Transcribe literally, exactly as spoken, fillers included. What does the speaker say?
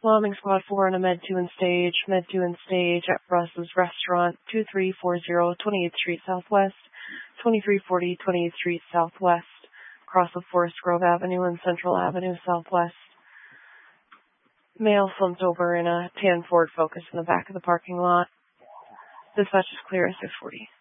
Bombing Squad four on a Med two and stage. Med two and stage at Russ's Restaurant, two three four zero twenty-eighth Street Southwest, twenty-three forty twenty-eighth Street Southwest, across of Forest Grove Avenue and Central Avenue Southwest. Male slumped over in a tan Ford Focus in the back of the parking lot. Dispatch is clear at six forty.